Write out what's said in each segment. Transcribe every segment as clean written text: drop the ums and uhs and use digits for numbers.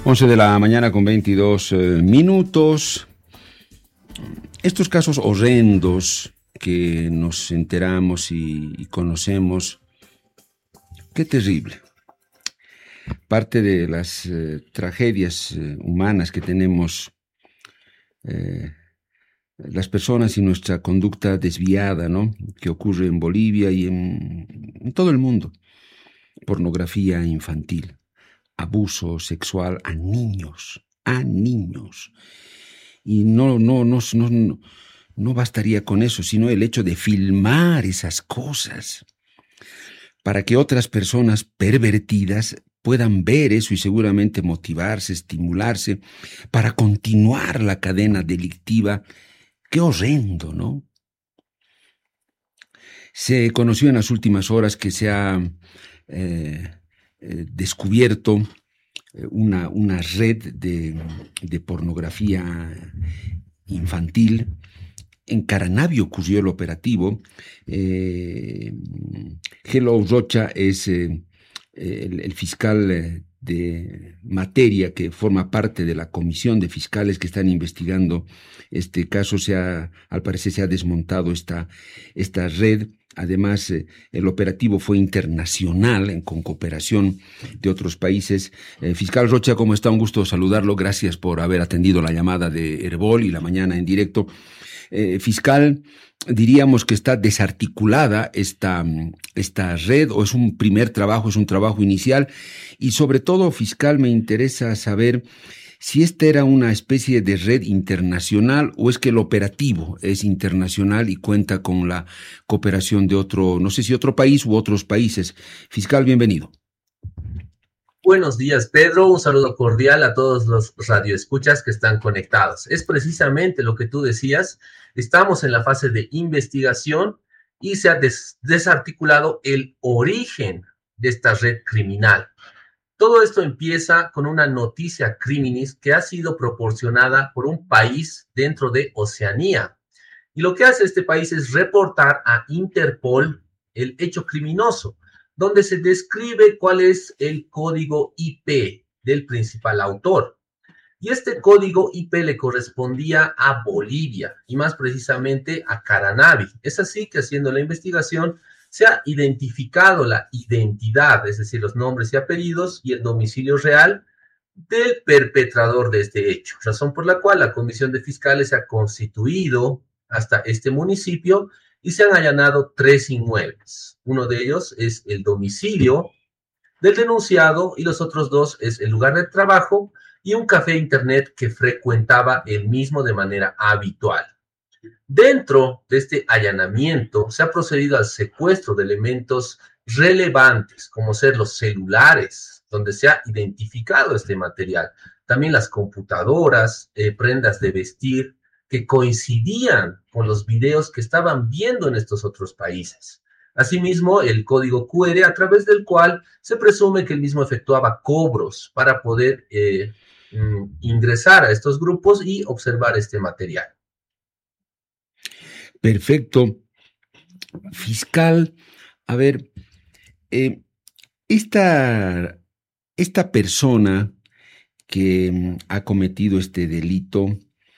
11 de la mañana con 22 minutos. Estos casos horrendos que nos enteramos y conocemos, qué terrible. Parte de las tragedias humanas que tenemos las personas y nuestra conducta desviada, ¿no?, que ocurre en Bolivia y en todo el mundo. Pornografía infantil, abuso sexual a niños. Y no bastaría con eso, sino el hecho de filmar esas cosas para que otras personas pervertidas puedan ver eso y seguramente motivarse, estimularse para continuar la cadena delictiva. Qué horrendo, ¿no? Se conoció en las últimas horas que se ha descubierto una red de pornografía infantil. En Caranavi ocurrió el operativo. Hello Rocha es el fiscal de materia que forma parte de la comisión de fiscales que están investigando este caso. Al parecer se ha desmontado esta red. Además, el operativo fue internacional, con cooperación de otros países. Fiscal Rocha, ¿cómo está? Un gusto saludarlo. Gracias por haber atendido la llamada de Herbol y La Mañana en Directo. Fiscal, diríamos que está desarticulada esta red, o es un primer trabajo, es un trabajo inicial, y sobre todo, fiscal, me interesa saber si esta era una especie de red internacional o es que el operativo es internacional y cuenta con la cooperación de no sé si otro país u otros países. Fiscal, bienvenido. Buenos días, Pedro. Un saludo cordial a todos los radioescuchas que están conectados. Es precisamente lo que tú decías. Estamos en la fase de investigación y se ha desarticulado el origen de esta red criminal. Todo esto empieza con una noticia criminis que ha sido proporcionada por un país dentro de Oceanía. Y lo que hace este país es reportar a Interpol el hecho criminoso, donde se describe cuál es el código IP del principal autor. Y este código IP le correspondía a Bolivia, y más precisamente a Caranavi. Es así que, haciendo la investigación, se ha identificado la identidad, es decir, los nombres y apellidos y el domicilio real del perpetrador de este hecho, razón por la cual la Comisión de Fiscales se ha constituido hasta este municipio y se han allanado 3 inmuebles. Uno de ellos es el domicilio del denunciado y los otros 2 es el lugar de trabajo y un café internet que frecuentaba el mismo de manera habitual. Dentro de este allanamiento se ha procedido al secuestro de elementos relevantes, como ser los celulares, donde se ha identificado este material, también las computadoras, prendas de vestir, que coincidían con los videos que estaban viendo en estos otros países. Asimismo, el código QR, a través del cual se presume que el mismo efectuaba cobros para poder ingresar a estos grupos y observar este material. Perfecto. Fiscal, a ver, esta persona que ha cometido este delito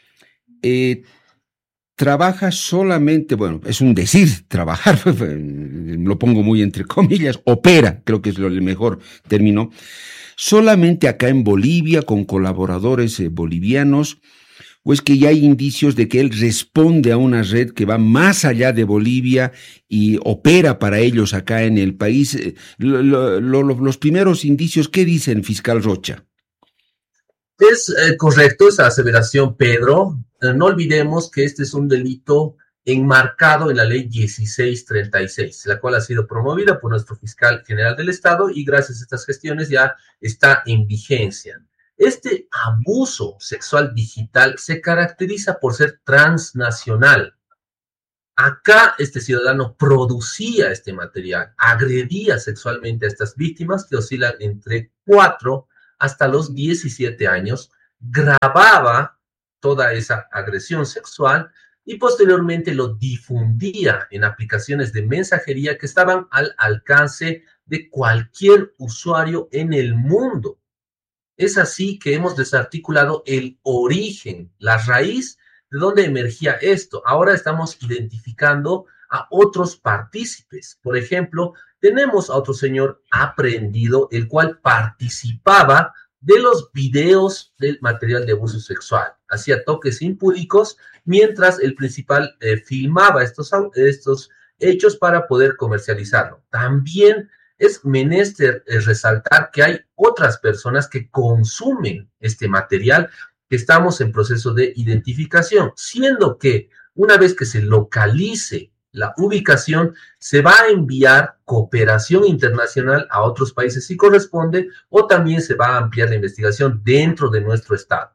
trabaja solamente, bueno, es un decir, trabajar, lo pongo muy entre comillas, opera, creo que es el mejor término, solamente acá en Bolivia con colaboradores bolivianos, o es que ya hay indicios de que él responde a una red que va más allá de Bolivia y opera para ellos acá en el país. Los primeros indicios, ¿qué dicen, fiscal Rocha? Es correcto esa aseveración, Pedro. No olvidemos que este es un delito enmarcado en la ley 1636, la cual ha sido promovida por nuestro fiscal general del Estado y gracias a estas gestiones ya está en vigencia. Este abuso sexual digital se caracteriza por ser transnacional. Acá este ciudadano producía este material, agredía sexualmente a estas víctimas que oscilan entre 4 hasta los 17 años, grababa toda esa agresión sexual y posteriormente lo difundía en aplicaciones de mensajería que estaban al alcance de cualquier usuario en el mundo. Es así que hemos desarticulado el origen, la raíz de dónde emergía esto. Ahora estamos identificando a otros partícipes. Por ejemplo, tenemos a otro señor aprehendido, el cual participaba de los videos del material de abuso sexual. Hacía toques impúdicos mientras el principal filmaba estos hechos para poder comercializarlo. También es menester resaltar que hay otras personas que consumen este material, que estamos en proceso de identificación, siendo que una vez que se localice la ubicación, se va a enviar cooperación internacional a otros países si corresponde, o también se va a ampliar la investigación dentro de nuestro estado.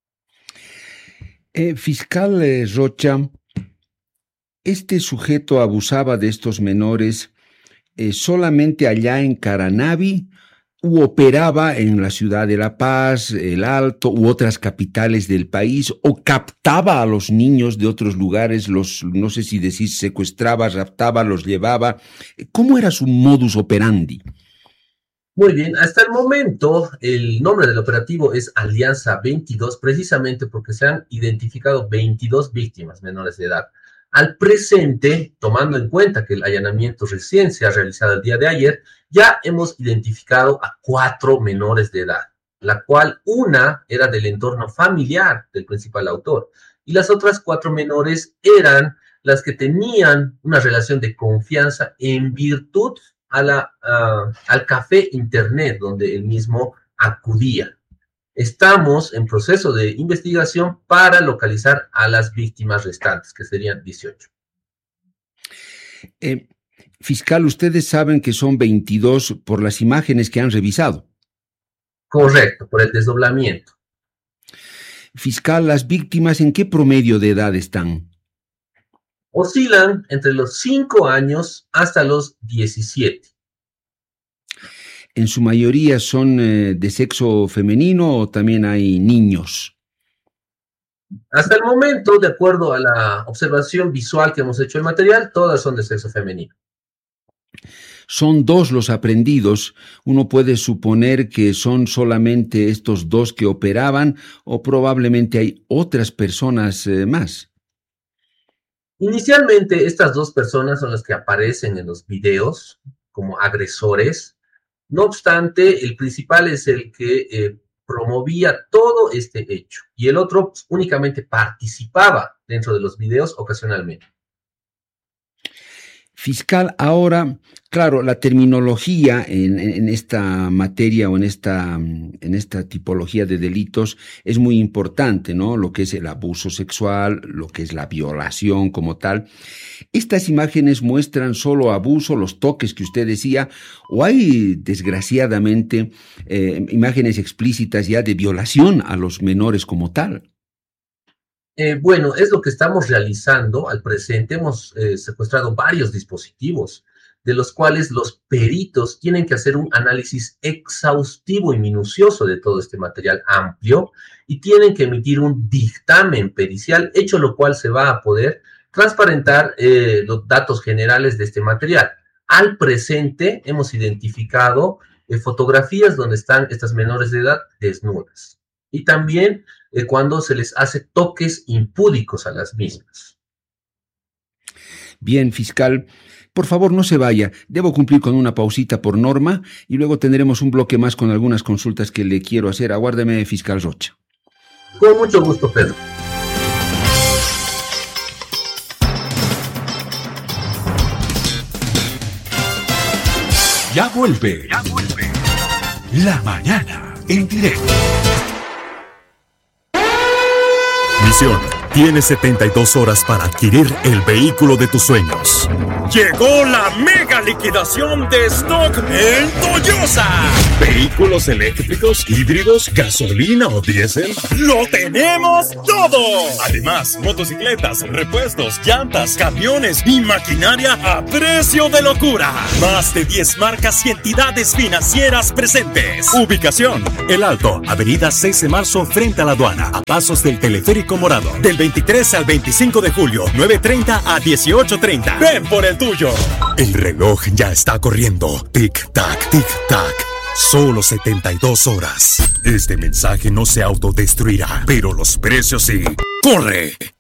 Fiscal Rocha, este sujeto abusaba de estos menores solamente allá en Caranavi, u operaba en la ciudad de La Paz, El Alto u otras capitales del país, o captaba a los niños de otros lugares, no sé si decís, secuestraba, raptaba, los llevaba. ¿Cómo era su modus operandi? Muy bien, hasta el momento el nombre del operativo es Alianza 22, precisamente porque se han identificado 22 víctimas menores de edad. Al presente, tomando en cuenta que el allanamiento recién se ha realizado el día de ayer, ya hemos identificado a 4 menores de edad, la cual una era del entorno familiar del principal autor, y las otras 4 menores eran las que tenían una relación de confianza en virtud al café internet donde él mismo acudía. Estamos en proceso de investigación para localizar a las víctimas restantes, que serían 18. Fiscal, ustedes saben que son 22 por las imágenes que han revisado. Correcto, por el desdoblamiento. Fiscal, ¿las víctimas en qué promedio de edad están? Oscilan entre los 5 años hasta los 17. ¿En su mayoría son de sexo femenino o también hay niños? Hasta el momento, de acuerdo a la observación visual que hemos hecho del material, todas son de sexo femenino. Son 2 los aprehendidos. Uno puede suponer que son solamente estos 2 que operaban, o probablemente hay otras personas más. Inicialmente, estas 2 personas son las que aparecen en los videos como agresores. No obstante, el principal es el que promovía todo este hecho, y el otro únicamente participaba dentro de los videos ocasionalmente. Fiscal, ahora, claro, la terminología en esta materia o en esta tipología de delitos es muy importante, ¿no? Lo que es el abuso sexual, lo que es la violación como tal. ¿Estas imágenes muestran solo abuso, los toques que usted decía, o hay, desgraciadamente, imágenes explícitas ya de violación a los menores como tal? Bueno, es lo que estamos realizando al presente. Hemos secuestrado varios dispositivos, de los cuales los peritos tienen que hacer un análisis exhaustivo y minucioso de todo este material amplio, y tienen que emitir un dictamen pericial, hecho lo cual se va a poder transparentar los datos generales de este material. Al presente hemos identificado fotografías donde están estas menores de edad desnudas, y también cuando se les hace toques impúdicos a las mismas. Bien, fiscal, por favor no se vaya. Debo cumplir con una pausita por norma y luego tendremos un bloque más con algunas consultas que le quiero hacer. Aguárdeme, fiscal Rocha. Con mucho gusto, Pedro. Ya vuelve. La mañana en directo. Misión: tienes 72 horas para adquirir el vehículo de tus sueños. Llegó la mega liquidación de stock en Toyosa. Vehículos eléctricos, híbridos, gasolina o diésel. ¡Lo tenemos todo! Además, motocicletas, repuestos, llantas, camiones y maquinaria a precio de locura. Más de 10 marcas y entidades financieras presentes. Ubicación: El Alto, avenida 6 de marzo frente a la aduana, a pasos del teleférico morado. Del 23 al 25 de julio, 9:30 a 18:30. Ven por el tuyo. El reloj ya está corriendo. Tic-tac, tic-tac. Solo 72 horas. Este mensaje no se autodestruirá, pero los precios sí. ¡Corre!